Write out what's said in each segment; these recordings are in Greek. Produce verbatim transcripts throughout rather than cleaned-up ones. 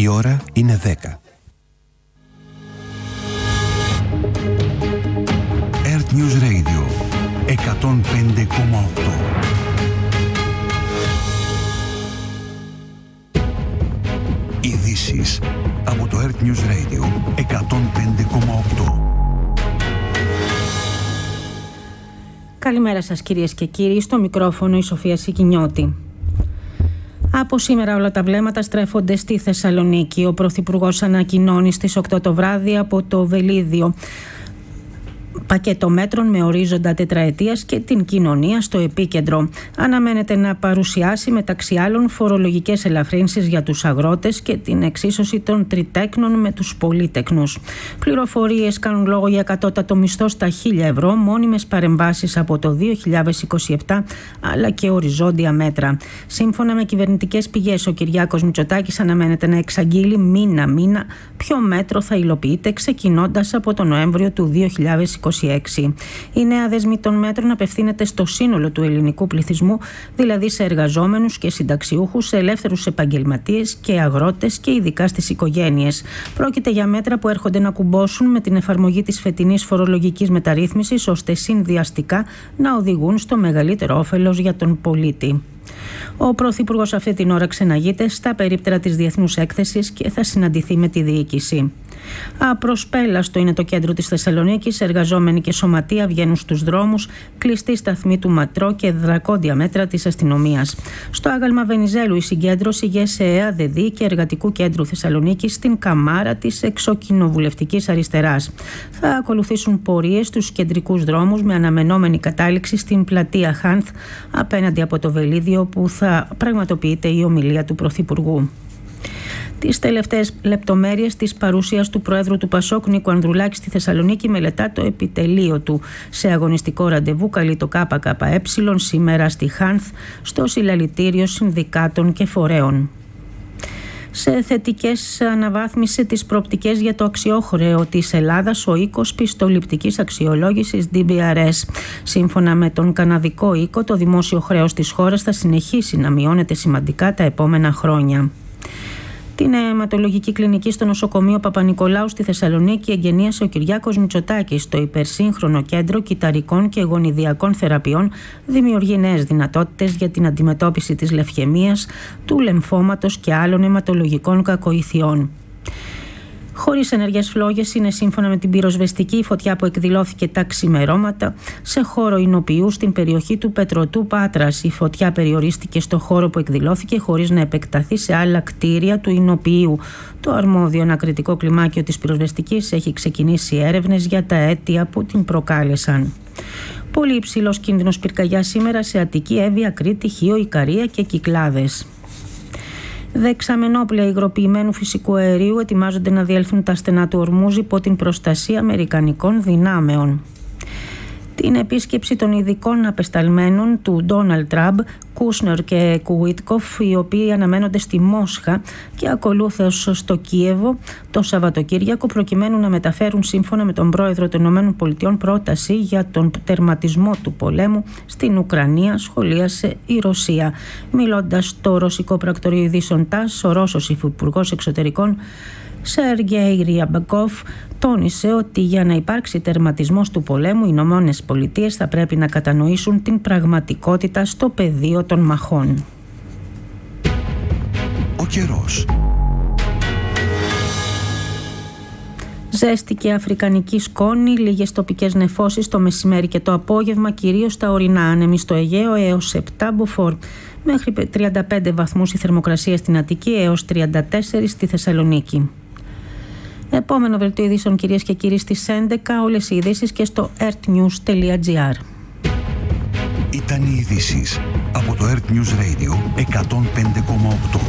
ώρα είναι δέκα. Earth News Radio εκατόν πέντε κόμμα οκτώ. Ειδήσεις από το Earth News Radio εκατόν πέντε κόμμα οκτώ. Καλημέρα σας κυρίες και κύριοι, στο μικρόφωνο η Σοφία Σικινιώτη. Από σήμερα όλα τα βλέμματα στρέφονται στη Θεσσαλονίκη. Ο Πρωθυπουργός ανακοινώνει στις οκτώ το βράδυ από το Βελίδιο πακέτο μέτρων με ορίζοντα τετραετίας και την κοινωνία στο επίκεντρο. Αναμένεται να παρουσιάσει μεταξύ άλλων φορολογικές ελαφρύνσεις για τους αγρότες και την εξίσωση των τριτέκνων με τους πολύτεκνους. Πληροφορίες κάνουν λόγο για κατώτατο μισθό στα χίλια ευρώ, μόνιμες παρεμβάσεις από το δύο χιλιάδες είκοσι επτά αλλά και οριζόντια μέτρα. Σύμφωνα με κυβερνητικές πηγές, ο Κυριάκος Μητσοτάκης αναμένεται να εξαγγείλει μήνα-μήνα ποιο μέτρο θα υλοποιείται, ξεκινώντας από τον Νοέμβριο του δύο χιλιάδες είκοσι έξι. Η νέα δεσμή των μέτρων απευθύνεται στο σύνολο του ελληνικού πληθυσμού, δηλαδή σε εργαζόμενους και συνταξιούχους, σε ελεύθερους επαγγελματίες και αγρότες και ειδικά στις οικογένειες. Πρόκειται για μέτρα που έρχονται να κουμπώσουν με την εφαρμογή της φετινής φορολογικής μεταρρύθμισης, ώστε συνδυαστικά να οδηγούν στο μεγαλύτερο όφελος για τον πολίτη. Ο Πρωθυπουργός αυτή την ώρα ξεναγείται στα περίπτερα της Διεθνούς Έκθεσης και θα συναντηθεί με τη διοίκηση. Απροσπέλαστο είναι το κέντρο της Θεσσαλονίκης. Εργαζόμενοι και σωματεία βγαίνουν στους δρόμους, κλειστή σταθμή του ΜΑΤΡΟ και δρακόντια μέτρα της αστυνομίας. Στο άγαλμα Βενιζέλου η συγκέντρωση ΓΕΣΕΑ, ΔΕΔΗ και Εργατικού Κέντρου Θεσσαλονίκης στην καμάρα της εξοκοινοβουλευτικής αριστεράς. Θα ακολουθήσουν πορείες στους κεντρικούς δρόμους με αναμενόμενη κατάληξη στην πλατεία Χάνθ απέναντι από το Βελίδιο, που θα πραγματοποιείται η ομιλία του Πρωθυπουργού. Τις τελευταίες λεπτομέρειες της παρουσίας του Προέδρου του Πασόκ Νίκου Ανδρουλάκη στη Θεσσαλονίκη μελετά το επιτελείο του. Σε αγωνιστικό ραντεβού καλεί το ΚΚΕ σήμερα στη Χάνθ, στο συλλαλητήριο συνδικάτων και φορέων. Σε θετικές αναβάθμισε τις προοπτικές για το αξιόχρεο της Ελλάδας ο οίκος πιστοληπτικής αξιολόγησης ντι μπι αρ ες. Σύμφωνα με τον καναδικό οίκο, το δημόσιο χρέος της χώρας θα συνεχίσει να μειώνεται σημαντικά τα επόμενα χρόνια. Την αιματολογική κλινική στο νοσοκομείο Παπα-Νικολάου στη Θεσσαλονίκη εγγενίασε ο Κυριάκος Μητσοτάκης. Το υπερσύγχρονο κέντρο κυταρικών και γονιδιακών θεραπείων δημιουργεί νέες δυνατότητες για την αντιμετώπιση της λευχαιμίας, του λεμφώματος και άλλων αιματολογικών κακοηθειών. Χωρίς ενεργές φλόγες είναι, σύμφωνα με την πυροσβεστική, η φωτιά που εκδηλώθηκε τα ξημερώματα σε χώρο εινοποιού στην περιοχή του Πετρωτού Πάτρας. Η φωτιά περιορίστηκε στο χώρο που εκδηλώθηκε χωρίς να επεκταθεί σε άλλα κτίρια του εινοποιείου. Το αρμόδιο ανακριτικό κλιμάκιο της πυροσβεστικής έχει ξεκινήσει έρευνες για τα αίτια που την προκάλεσαν. Πολύ υψηλός κίνδυνος πυρκαγιάς σήμερα σε Αττική, Εύβοια, Κρήτη, Χίο, Ικαρία και Κυκλάδες. Δεξαμενόπλια υγροποιημένου φυσικού αερίου ετοιμάζονται να διέλθουν τα στενά του Ορμούζ υπό την προστασία αμερικανικών δυνάμεων. Την επίσκεψη των ειδικών απεσταλμένων του Ντόναλντ Τραμπ, Κούσνερ και Κουίτκοφ, οι οποίοι αναμένονται στη Μόσχα και ακολούθως στο Κίεβο το Σαββατοκύριακο, προκειμένου να μεταφέρουν, σύμφωνα με τον πρόεδρο των ΗΠΑ, πρόταση για τον τερματισμό του πολέμου στην Ουκρανία, σχολίασε η Ρωσία. Μιλώντας στο ρωσικό πρακτορείο ειδήσεων ΤΑΣ, ο Ρώσος Υφυπουργός Εξωτερικών Σεργέι Ριαμπακόφ τόνισε ότι για να υπάρξει τερματισμός του πολέμου, οι Ηνωμένες Πολιτείες θα πρέπει να κατανοήσουν την πραγματικότητα στο πεδίο των μαχών. Ο καιρός. Ζέστη και αφρικανική σκόνη, λίγες τοπικές νεφώσεις το μεσημέρι και το απόγευμα, κυρίως στα ορεινά, άνεμοι στο Αιγαίο έως επτά μποφόρ. Μέχρι τριάντα πέντε βαθμούς η θερμοκρασία στην Αττική έως τριάντα τέσσερα στη Θεσσαλονίκη. Επόμενο δελτίο ειδήσεων, κυρίες και κύριοι, στις έντεκα. Όλες οι ειδήσεις και στο earthnews τελεία gr. Ήταν οι ειδήσεις από το Earth News Radio εκατόν πέντε κόμμα οκτώ.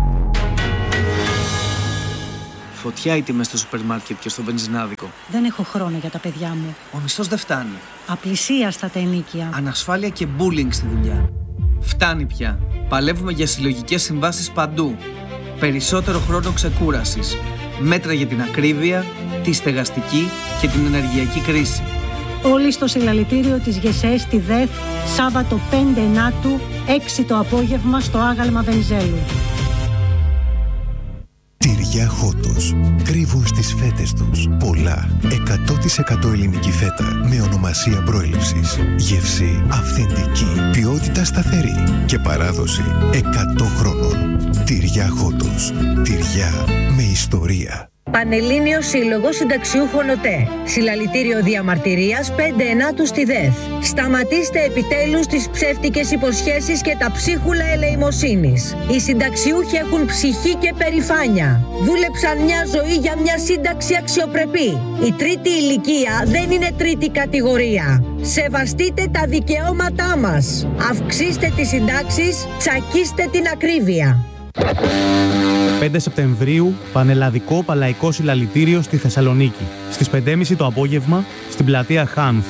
Φωτιά οι τιμές στο σούπερ μάρκετ και στο βενζινάδικο. Δεν έχω χρόνο για τα παιδιά μου. Ο μισθός δεν φτάνει. Απλησίαστα τα ενοίκια. Ανασφάλεια και bullying στη δουλειά. Φτάνει πια. Παλεύουμε για συλλογικές συμβάσεις παντού. Περισσότερο χρόνο ξεκούρασης. Μέτρα για την ακρίβεια, τη στεγαστική και την ενεργειακή κρίση. Όλοι στο συλλαλητήριο της ΓΕΣΕ στη ΔΕΘ, Σάββατο πέντε Ενάτου, έξι το απόγευμα στο άγαλμα Βενιζέλου. Τυριά Χότος. Κρύβουν στις φέτες τους πολλά. εκατό τοις εκατό ελληνική φέτα με ονομασία προέλευσης. Γεύση αυθεντική. Ποιότητα σταθερή. Και παράδοση εκατό χρόνων. Τυριά Χότος. Τυριά με ιστορία. Πανελλήνιος Σύλλογος Συνταξιούχων ΟΤΕ. Συλλαλητήριο διαμαρτυρίας πέντε ενάτου στη ΔΕΘ. Σταματήστε επιτέλους τις ψεύτικες υποσχέσεις και τα ψίχουλα ελεημοσύνης. Οι συνταξιούχοι έχουν ψυχή και περηφάνεια. Δούλεψαν μια ζωή για μια σύνταξη αξιοπρεπή. Η τρίτη ηλικία δεν είναι τρίτη κατηγορία. Σεβαστείτε τα δικαιώματά μας. Αυξήστε τις συντάξεις, τσακίστε την ακρίβεια. πέντε Σεπτεμβρίου, Πανελλαδικό Παλαϊκό Συλλαλητήριο στη Θεσσαλονίκη. Στις πέντε και μισή το απόγευμα, στην πλατεία Χάνθ.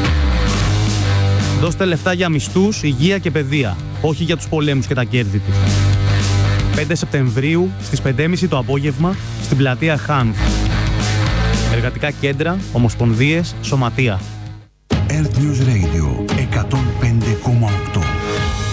Δώστε λεφτά για μισθούς, υγεία και παιδεία, όχι για τους πολέμους και τα κέρδη τους. πέντε Σεπτεμβρίου, στις πέντε και μισή το απόγευμα, στην πλατεία Χάνθ. Εργατικά κέντρα, ομοσπονδίες, σωματεία. Earth News